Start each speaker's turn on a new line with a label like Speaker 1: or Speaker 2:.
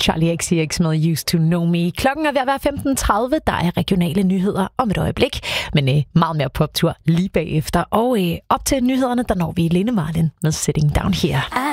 Speaker 1: Charlie XCX med Used to Know Me. Klokken er ved at være 15.30. Der er regionale nyheder om et øjeblik, men meget mere poptur lige bagefter. Og op til nyhederne, der når vi Lene Marlin med Sitting Down Here.